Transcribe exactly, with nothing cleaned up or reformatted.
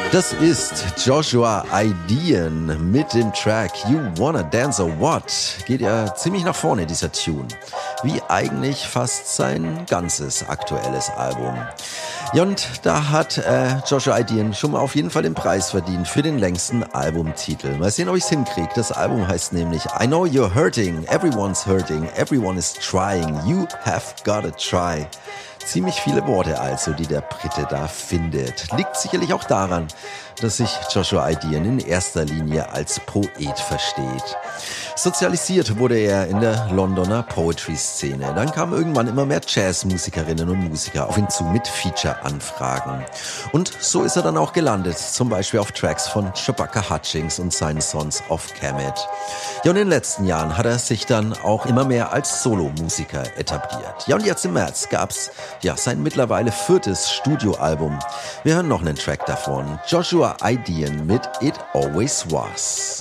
Das ist Joshua Idean mit dem Track You Wanna Dance or What. Geht ja ziemlich nach vorne, dieser Tune. Wie eigentlich fast sein ganzes aktuelles Album. Ja, und da hat äh, Joshua Idean schon mal auf jeden Fall den Preis verdient für den längsten Albumtitel. Mal sehen, ob ich es hinkriege. Das Album heißt nämlich I Know You're Hurting, Everyone's Hurting, Everyone is Trying, You Have Gotta Try. Ziemlich viele Worte also, die der Brite da findet. Liegt sicherlich auch daran, dass sich Joshua Idean in erster Linie als Poet versteht. Sozialisiert wurde er in der Londoner Poetry-Szene. Dann kamen irgendwann immer mehr Jazzmusikerinnen und Musiker auf ihn zu mit Feature-Anfragen. Und so ist er dann auch gelandet, zum Beispiel auf Tracks von Shabaka Hutchings und seinen Sons of Kemet. Ja, und in den letzten Jahren hat er sich dann auch immer mehr als Solomusiker etabliert. Ja, und jetzt im März gab's ja sein mittlerweile viertes Studioalbum. Wir hören noch einen Track davon. Joshua Idean mit It Always Was.